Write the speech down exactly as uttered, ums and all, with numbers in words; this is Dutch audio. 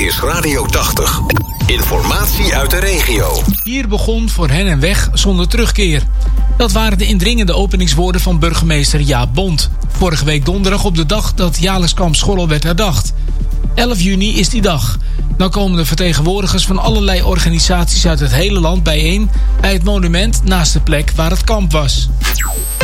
is Radio tachtig. Informatie uit de regio. Hier begon voor hen een weg zonder terugkeer. Dat waren de indringende openingswoorden van burgemeester Jaap Bond. Vorige week donderdag op de dag dat jaarlijks kamp Schollel werd herdacht. elf juni is die dag. Dan komen de vertegenwoordigers van allerlei organisaties uit het hele land bijeen bij het monument naast de plek waar het kamp was.